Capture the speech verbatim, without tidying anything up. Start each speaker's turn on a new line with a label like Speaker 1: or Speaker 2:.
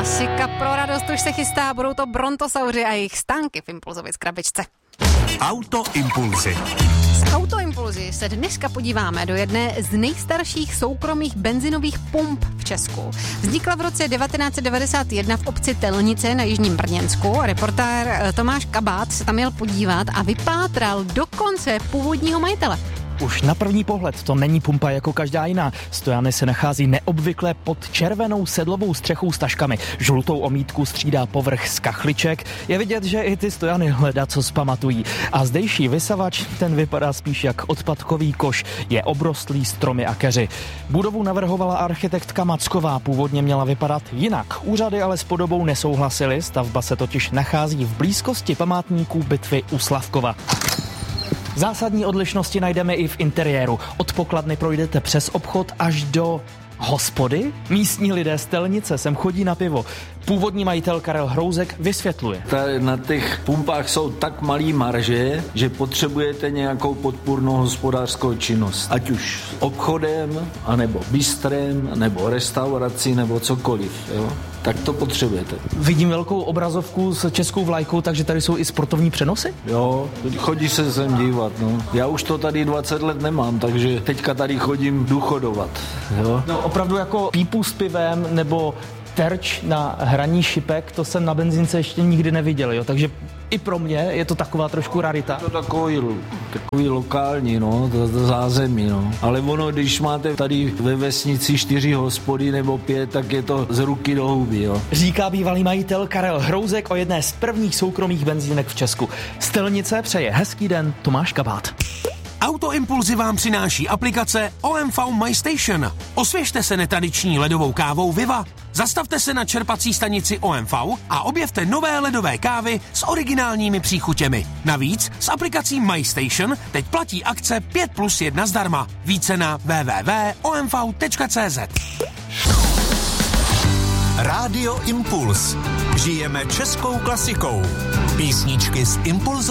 Speaker 1: Klasika pro radost už se chystá, budou to brontosauři a jejich stánky v Impulzově krabičce.
Speaker 2: Autoimpulzy.
Speaker 1: Z Autoimpulzy se dneska podíváme do jedné z nejstarších soukromých benzinových pump v Česku. Vznikla v roce devatenáct set devadesát jedna v obci Telnice na jižním Brněnsku. Reportér Tomáš Kabát se tam jel podívat a vypátral dokonce původního majitele.
Speaker 3: Už na první pohled to není pumpa jako každá jiná. Stojany se nachází neobvykle pod červenou sedlovou střechou s taškami. Žlutou omítku střídá povrch z kachliček. Je vidět, že i ty stojany hledá, co zpamatují. A zdejší vysavač, ten vypadá spíš jak odpadkový koš. Je obrostlý stromy a keři. Budovu navrhovala architektka Macková. Původně měla vypadat jinak. Úřady ale s podobou nesouhlasily. Stavba se totiž nachází v blízkosti památníků bitvy u Slavkova. Zásadní odlišnosti najdeme i v interiéru. Od pokladny projdete přes obchod až do hospody. Místní lidé z Telnice sem chodí na pivo. Původní majitel Karel Hrouzek vysvětluje.
Speaker 4: Tady na těch pumpách jsou tak malý marže, že potřebujete nějakou podpůrnou hospodářskou činnost. Ať už obchodem, anebo bistrem, nebo restaurací, nebo cokoliv. Jo? Tak to potřebujete.
Speaker 3: Vidím velkou obrazovku s českou vlajkou, takže tady jsou i sportovní přenosy?
Speaker 4: Jo, chodí se sem dívat. No. Já už to tady dvacet let nemám, takže teďka tady chodím důchodovat. Jo?
Speaker 3: No opravdu jako pípu s pivem nebo terč na hraní šipek, to jsem na benzínce ještě nikdy neviděl, jo, takže i pro mě je to taková trošku rarita.
Speaker 4: To takový, takový lokální, no, to, to zázemí, no. Ale ono, když máte tady ve vesnici čtyři hospody nebo pět, tak je to z ruky do huby, jo.
Speaker 3: Říká bývalý majitel Karel Hrouzek o jedné z prvních soukromých benzínek v Česku. Z Telnice přeje hezký den Tomáš Kabát.
Speaker 2: Autoimpulzy vám přináší aplikace O M V My Station. Osvěžte se netradiční ledovou kávou Viva. Zastavte se na čerpací stanici O M V a objevte nové ledové kávy s originálními příchutěmi. Navíc s aplikací My Station teď platí akce pět plus jedna zdarma. Více na w w w tečka o m v tečka c z.
Speaker 5: Rádio Impuls. Žijeme českou klasikou. Písničky z Impulzu.